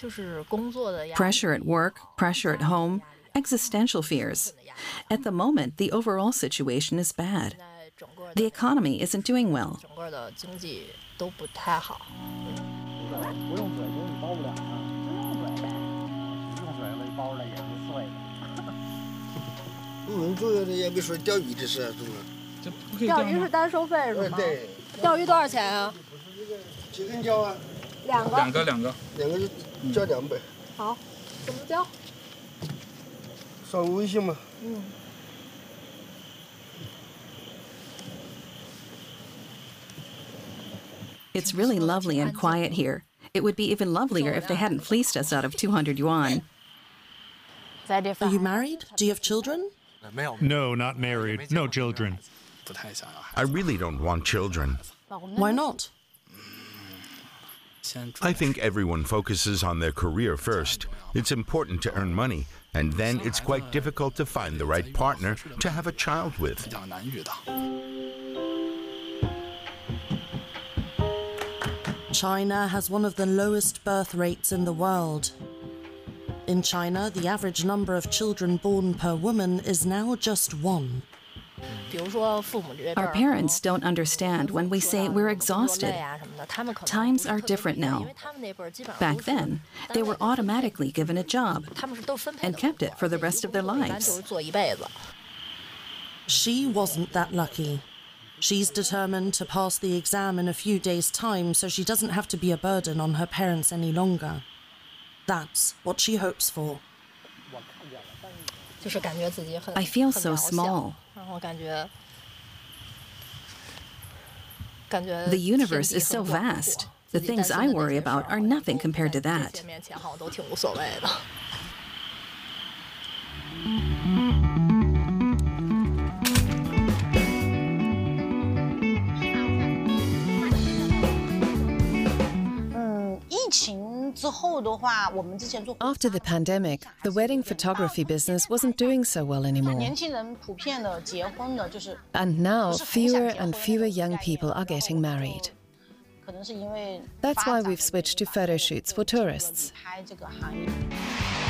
Pressure at work, pressure at home, existential fears. At the moment, the overall situation is bad. The economy isn't doing well. It's really lovely and quiet here. It would be even lovelier if they hadn't fleeced us out of 200 yuan. Are you married? Do you have children? No, not married. No children. I really don't want children. Why not? I think everyone focuses on their career first. It's important to earn money, and then it's quite difficult to find the right partner to have a child with. China has one of the lowest birth rates in the world. In China, the average number of children born per woman is now just 1. Our parents don't understand when we say we're exhausted. Times are different now. Back then, they were automatically given a job and kept it for the rest of their lives. She wasn't that lucky. She's determined to pass the exam in a few days' time so she doesn't have to be a burden on her parents any longer. That's what she hopes for. I feel so small. The universe is so vast. The things I worry about are nothing compared to that. After the pandemic, the wedding photography business wasn't doing so well anymore. And now, fewer and fewer young people are getting married. That's why we've switched to photo shoots for tourists.